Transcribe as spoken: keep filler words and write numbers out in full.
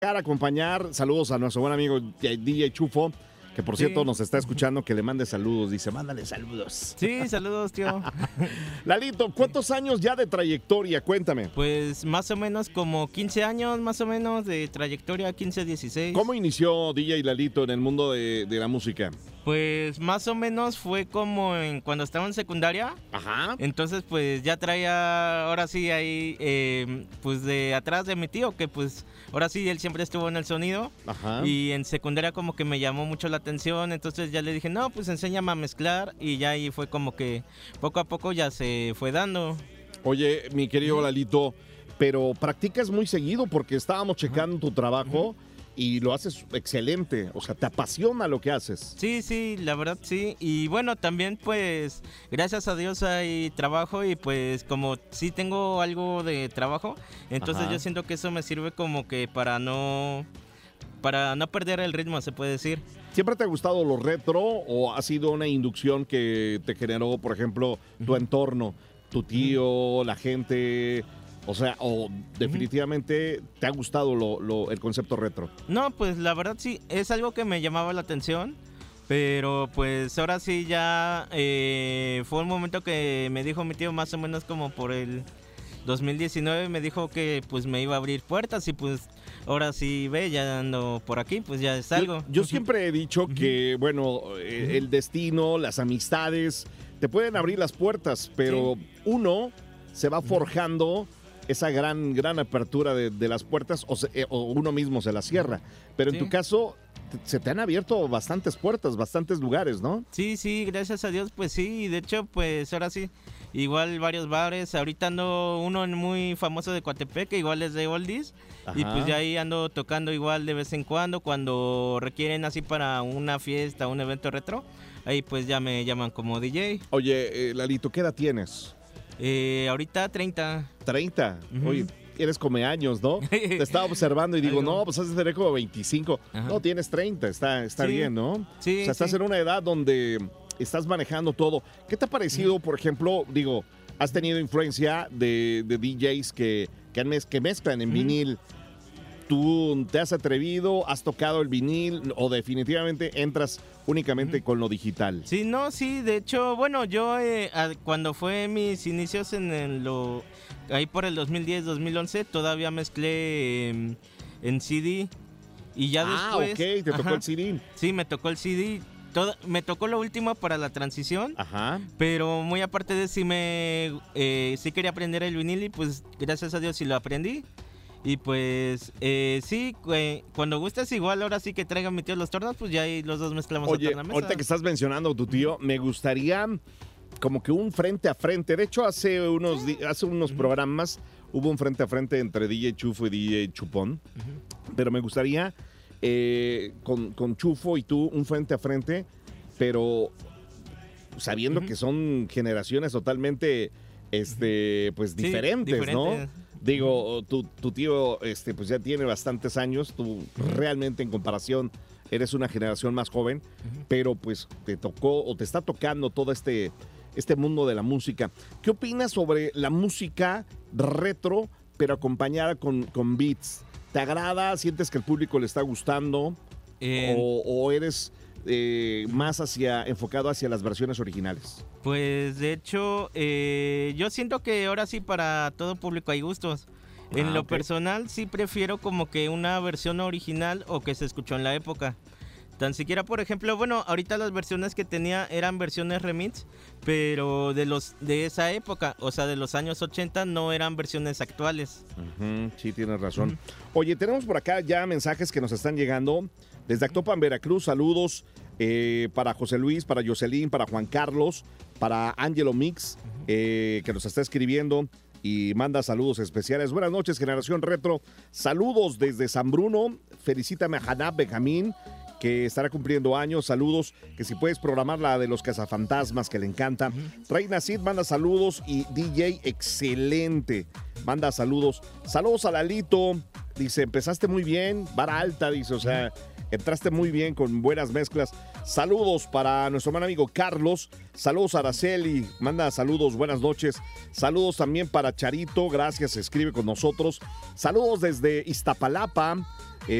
A acompañar. Saludos a nuestro buen amigo D J Chufo, que por cierto Sí. nos está escuchando, que le mande saludos. Dice, mándale saludos. Sí, saludos, tío. Lalito, ¿cuántos años ya de trayectoria? Cuéntame. Pues más o menos como quince años, más o menos, de trayectoria, quince, dieciséis. ¿Cómo inició D J Lalito en el mundo de, de la música? Pues más o menos fue como en cuando estaba en secundaria. Ajá. Entonces pues ya traía, ahora sí ahí, eh, pues de atrás de mi tío, que pues ahora sí él siempre estuvo en el sonido. Ajá. Y en secundaria como que me llamó mucho la atención, entonces ya le dije, no, pues enséñame a mezclar. Y ya ahí fue como que poco a poco ya se fue dando. Oye, mi querido Lalito, pero practicas muy seguido porque estábamos checando tu trabajo y lo haces excelente. O sea, te apasiona lo que haces. Sí, sí, la verdad sí. Y bueno, también pues gracias a Dios hay trabajo y pues como sí tengo algo de trabajo, entonces Ajá. yo siento que eso me sirve como que para no para no perder el ritmo, se puede decir. ¿Siempre te ha gustado lo retro o ha sido una inducción que te generó, por ejemplo, tu entorno, tu tío, la gente? O sea, o definitivamente te ha gustado lo, lo- el concepto retro. No, pues la verdad sí, es algo que me llamaba la atención, pero pues ahora sí ya eh, fue un momento que me dijo mi tío más o menos como por el dos mil diecinueve, me dijo que pues me iba a abrir puertas y pues ahora sí ve, ya ando por aquí, pues ya es algo. Yo, yo siempre he dicho que, bueno, eh, el destino, las amistades, te pueden abrir las puertas, pero uno se va forjando esa gran, gran apertura de, de las puertas o, se- eh, o uno mismo se las cierra. Pero en Sí. tu caso, te- se te han abierto bastantes puertas, bastantes lugares, ¿no? Sí, sí, gracias a Dios, pues sí, y de hecho, pues ahora sí, igual varios bares, ahorita ando uno muy famoso de Coatepec, que igual es de Oldies, y Ajá. pues ya ahí ando tocando igual de vez en cuando, cuando requieren así para una fiesta, un evento retro, ahí pues ya me llaman como D J. Oye, eh, Lalito, ¿qué edad tienes? Eh, ahorita treinta. treinta. Ujú. Oye, eres come años, ¿no? Te estaba observando y digo, Algo. no, pues has de tener como veinticinco. Ajá. No, tienes treinta, está, está Sí. bien, ¿no? Sí, O sea, estás sí. en una edad donde estás manejando todo. ¿Qué te ha parecido, por ejemplo, digo, has tenido influencia de, de D Js que, que, han mez- que mezclan en Ujú. vinil? ¿Tú te has atrevido, has tocado el vinil o definitivamente entras únicamente con lo digital? Sí, no, sí, de hecho, bueno, yo eh, a- cuando fue mis inicios en el- lo ahí por el dos mil diez, dos mil once, todavía mezclé em, en C D y ya ah, después. ok, te tocó ajá, el C D. Sí, me tocó el C D. Todo, me tocó lo último para la transición, Ajá. pero muy aparte de sí me eh, sí quería aprender el vinil y pues gracias a Dios sí lo aprendí. Y pues eh, sí, eh, cuando gustes igual ahora sí que traigan mi tío los tornos, pues ya ahí los dos mezclamos Oye, acá en la mesa. ahorita que estás mencionando a tu tío, me gustaría como que un frente a frente. De hecho, hace unos, di- hace unos programas hubo un frente a frente entre D J Chufo y D J Chupón. Pero me gustaría eh, con, con Chufo y tú un frente a frente, pero sabiendo Ujú. que son generaciones totalmente este, pues Sí, diferentes, ¿no? diferentes. Digo, tu, tu tío este, pues ya tiene bastantes años, tú realmente en comparación eres una generación más joven, pero pues te tocó o te está tocando todo este, este mundo de la música. ¿Qué opinas sobre la música retro, pero acompañada con, con beats? ¿Te agrada? ¿Sientes que el público le está gustando? Eh, ¿O, o eres eh, más hacia, enfocado hacia las versiones originales? Pues de hecho, eh, yo siento que ahora sí para todo público hay gustos. En Ah, lo ok. personal sí prefiero como que una versión original o que se escuchó en la época. Tan siquiera, por ejemplo, bueno, ahorita las versiones que tenía eran versiones remix, pero de los de esa época, o sea, de los años ochenta, no eran versiones actuales. Ujú, sí, tienes razón. Oye, tenemos por acá ya mensajes que nos están llegando. Desde Actopan, Veracruz, saludos eh, para José Luis, para Jocelyn, para Juan Carlos, para Angelo Mix, eh, que nos está escribiendo y manda saludos especiales. Buenas noches, Generación Retro. Saludos desde San Bruno. Felicítame a Hanab Benjamín, que estará cumpliendo años. Saludos, que si puedes programar la de los cazafantasmas, que le encanta. Reina Cid manda saludos y D J excelente. Manda saludos. Saludos a Lalito. Dice, empezaste muy bien, vara alta, dice, o sea, Entraste muy bien con buenas mezclas. Saludos para nuestro buen amigo Carlos. Saludos a Araceli. Manda saludos, buenas noches. Saludos también para Charito. Gracias, escribe con nosotros. Saludos desde Iztapalapa.